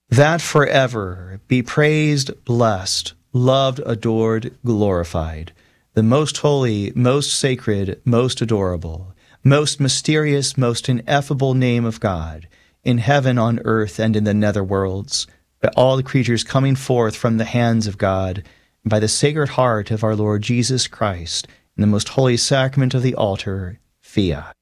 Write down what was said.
that forever be praised, blessed, loved, adored, glorified, the most holy, most sacred, most adorable, most mysterious, most ineffable name of God, in heaven, on earth, and in the nether worlds, by all the creatures coming forth from the hands of God, and by the Sacred Heart of our Lord Jesus Christ, in the most holy sacrament of the altar, fiat.